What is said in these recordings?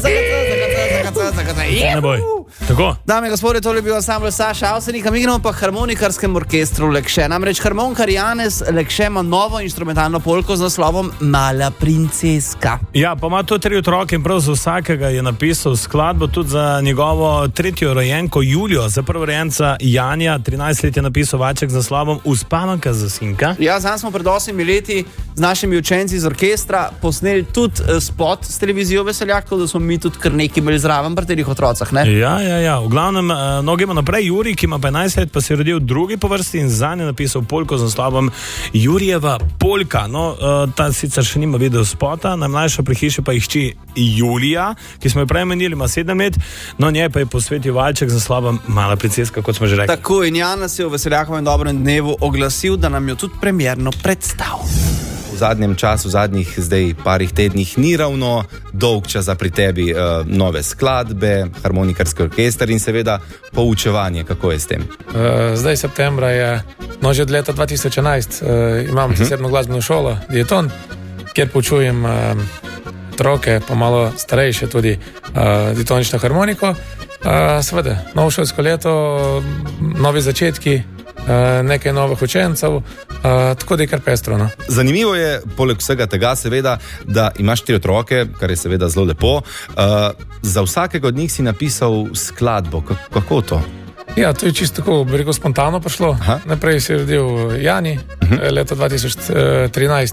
Ne boj. Tako. Dame in gospodje, tole je bil ansambl Saša Avsenika, mi gremo pa harmonikarskem orkestru Lekše. Namreč harmonikar Janez Lekše ima novo instrumentalno polko z naslovom Mala princeska. Ja, pa ima to 3 otroke in prav za vsakega je napisal skladbo, tudi za njegovo 3. rojenko Julijo, za prvorojenca Janja, 13 let je napisal vaček z naslovom Uspanka za sinka. Ja, zanj smo pred 8 leti z našimi učenci iz orkestra posneli tudi spot s televizijo Veseljak, tako da smo mi tudi kar nekaj imeli zraven pri teh otrocah, ne? Ja. V glavnem, mnogima naprej, Juri, ki ima 15 let, pa se je rodil drugi po vrsti in zanj je napisal polko z naslovom Jurijeva polka. No, ta sicer še nima video spota, najmlajša pri hiši pa jih hči Julija, ki smo jo prej menili, ima 7 let, no njej pa je posvetil valček z naslovom Mala princeska, kot smo že rekli. Tako, in Jan nas je v Veseljakovem dobrem dnevu oglasil, da nam jo tudi premierno predstavil. V zadnjem času, v zadnjih zdaj parih tednih ni ravno dolg čas pri tebi nove skladbe, harmonikarski orkester in seveda poučevanje. Kako je s tem? Zdaj septembra je, no že od leta 2011 imam posebno glasbeno šolo, Dieton, kjer poučujem otroke, pa malo starejše tudi diatonično harmoniko. Seveda, novo šolsko leto, novi začetki, nekaj novih učencev, tako da je kar pestro. No? Zanimivo je, poleg vsega tega, seveda, da imaš 4 otroke, kar je seveda zelo lepo. Za vsakega od njih si napisal skladbo. Kako to? Ja, to je čisto tako, bi rekel, spontano prišlo. Aha. Najprej se je rodil Jani, leta 2013.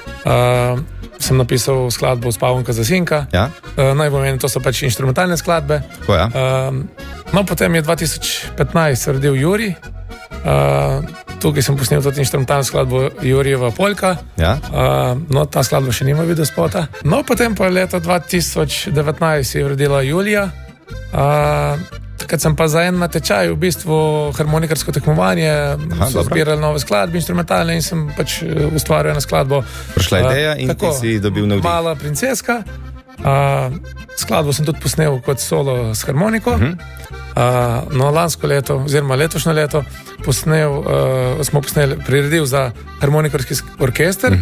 Sem napisal skladbo Uspanka za sinka. Ja. Najbolj to so pač instrumentalne skladbe. Tako, ja. No, potem je 2015 se rodil Juri. Tukaj sem posnel tudi instrumentalno skladbo Jurijeva polka. Ja. No, ta skladba še nima video spota. No, potem pa leta 2019 se je rodila Julija. Takrat sem pa za en natečaj, v bistvu harmonikarsko tekmovanje, so zbirali nove skladbe, instrumentalne, in sem pač ustvaril eno skladbo. Prišla ideja in tako, ti si dobil navdih. Mala princeska. Skladbo sem tudi posnel kot solo s harmoniko. No, lansko leto, oziroma letošnje leto, smo posneli priredil za harmonikarski orkester.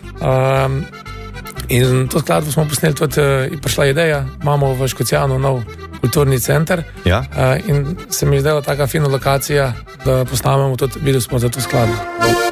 In to skladbo smo posneli tudi, prišla ideja, imamo v Škocjanu nov kulturni center. Ja. In se mi je zdela taka fina lokacija, da posnamemo tudi video spot za to skladbo.